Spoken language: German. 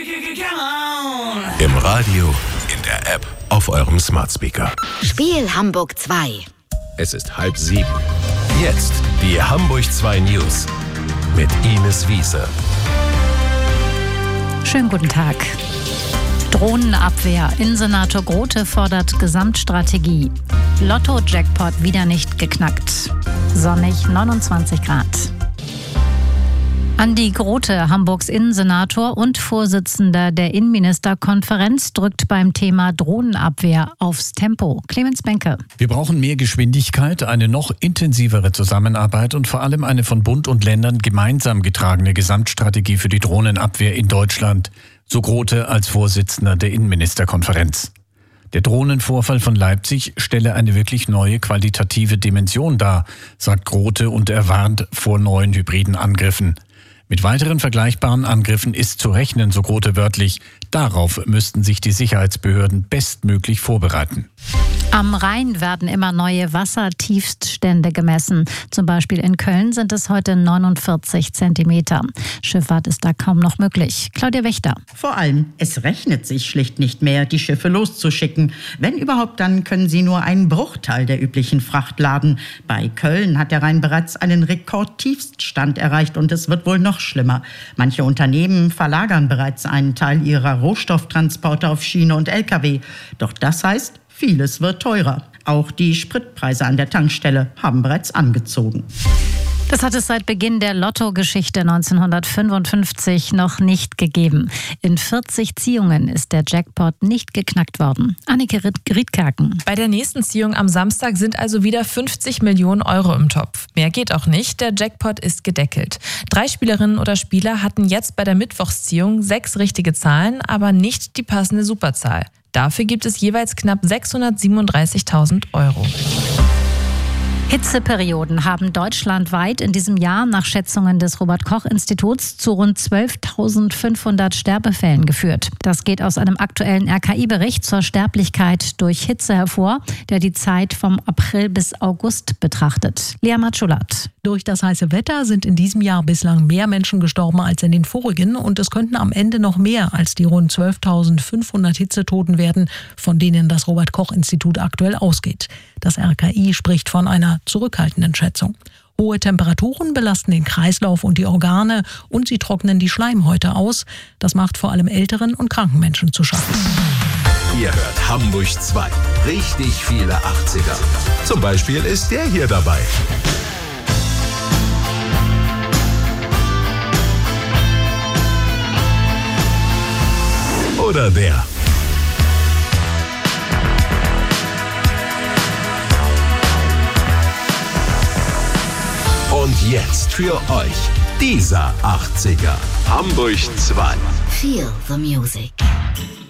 Im Radio, in der App, auf eurem Smart Speaker. Spiel Hamburg 2. Es ist 6:30. Jetzt die Hamburg 2 News mit Ines Wiese. Schönen guten Tag. Drohnenabwehr. Innensenator Grote fordert Gesamtstrategie. Lotto-Jackpot wieder nicht geknackt. Sonnig 29 Grad. Andi Grote, Hamburgs Innensenator und Vorsitzender der Innenministerkonferenz, drückt beim Thema Drohnenabwehr aufs Tempo. Clemens Benke. Wir brauchen mehr Geschwindigkeit, eine noch intensivere Zusammenarbeit und vor allem eine von Bund und Ländern gemeinsam getragene Gesamtstrategie für die Drohnenabwehr in Deutschland, so Grote als Vorsitzender der Innenministerkonferenz. Der Drohnenvorfall von Leipzig stelle eine wirklich neue qualitative Dimension dar, sagt Grote, und er warnt vor neuen hybriden Angriffen. Mit weiteren vergleichbaren Angriffen ist zu rechnen, so Grote wörtlich. Darauf müssten sich die Sicherheitsbehörden bestmöglich vorbereiten. Am Rhein werden immer neue Wassertiefststände gemessen. Zum Beispiel in Köln sind es heute 49 Zentimeter. Schifffahrt ist da kaum noch möglich. Claudia Wächter. Vor allem, es rechnet sich schlicht nicht mehr, die Schiffe loszuschicken. Wenn überhaupt, dann können sie nur einen Bruchteil der üblichen Fracht laden. Bei Köln hat der Rhein bereits einen Rekordtiefststand erreicht und es wird wohl noch schlimmer. Manche Unternehmen verlagern bereits einen Teil ihrer Rohstofftransporte auf Schiene und Lkw. Doch das heißt, vieles wird teurer. Auch die Spritpreise an der Tankstelle haben bereits angezogen. Das hat es seit Beginn der Lotto-Geschichte 1955 noch nicht gegeben. In 40 Ziehungen ist der Jackpot nicht geknackt worden. Annike Riedkerken. Bei der nächsten Ziehung am Samstag sind also wieder 50 Millionen Euro im Topf. Mehr geht auch nicht, der Jackpot ist gedeckelt. 3 Spielerinnen oder Spieler hatten jetzt bei der Mittwochsziehung 6 richtige Zahlen, aber nicht die passende Superzahl. Dafür gibt es jeweils knapp 637.000 Euro. Hitzeperioden haben deutschlandweit in diesem Jahr nach Schätzungen des Robert-Koch-Instituts zu rund 12.500 Sterbefällen geführt. Das geht aus einem aktuellen RKI-Bericht zur Sterblichkeit durch Hitze hervor, der die Zeit vom April bis August betrachtet. Lea Matschulat. Durch das heiße Wetter sind in diesem Jahr bislang mehr Menschen gestorben als in den vorigen und es könnten am Ende noch mehr als die rund 12.500 Hitzetoten werden, von denen das Robert-Koch-Institut aktuell ausgeht. Das RKI spricht von einer zurückhaltenden Schätzung. Hohe Temperaturen belasten den Kreislauf und die Organe und sie trocknen die Schleimhäute aus. Das macht vor allem älteren und kranken Menschen zu schaffen. Ihr hört Hamburg 2. Richtig viele 80er. Zum Beispiel ist der hier dabei. Oder der. Und jetzt für euch dieser 80er. Hamburg 2. Feel the music.